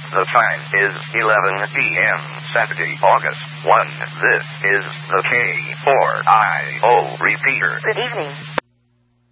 The time is 11 p.m. Saturday, August 1. This is the K4IO repeater. Good evening.